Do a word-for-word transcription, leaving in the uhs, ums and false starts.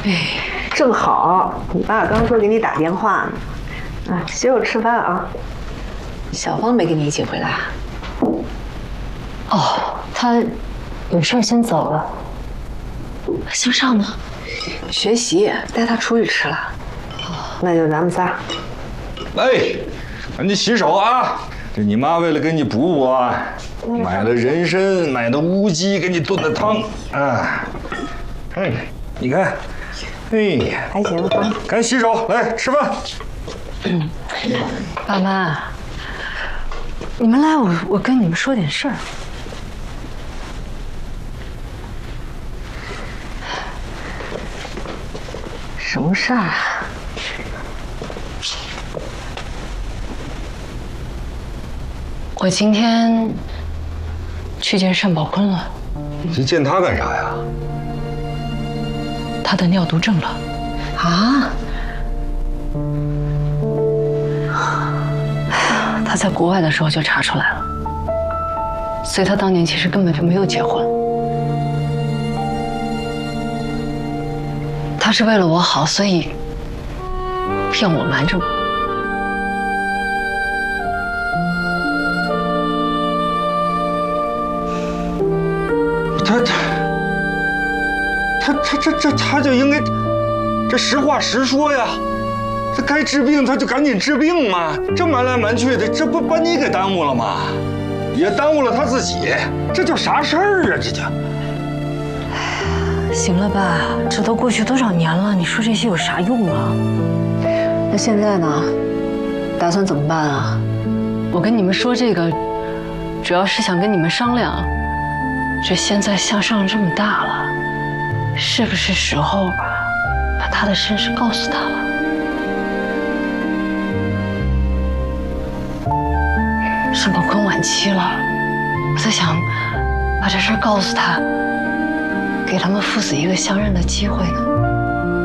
哎，正好，你爸刚说给你打电话呢。啊，歇会吃饭啊。小芳没跟你一起回来啊？ 哦，他有事儿先走了。向少呢？ 学习，带他出去吃了。那就咱们仨。 哎，赶紧洗手啊！这你妈为了给你补补啊，买了人参，买的乌鸡，给你炖的汤啊。哎，你看，哎呀， 还行啊。 赶紧洗手，来吃饭。 嗯，爸妈，你们来，我我跟你们说点事儿。 什么事儿啊？ 我今天去见单宝坤了。 你见他干啥呀？ 他的尿毒症了。 啊？ 他在国外的时候就查出来了，所以他当年其实根本就没有结婚。他是为了我好，所以骗我瞒着我。 他他他他这这他就应该这实话实说呀，这该治病他就赶紧治病嘛，这瞒来瞒去的，这不把你给耽误了吗？也耽误了他自己，这叫啥事儿啊？这叫。 行了吧，这都过去多少年了，你说这些有啥用啊？ 那现在呢？打算怎么办啊？ 我跟你们说这个，主要是想跟你们商量，这现在向上这么大了，是不是时候把他的身世告诉他了？单宝坤晚期了，我在想把这事儿告诉他，给他们父子一个相认的机会呢。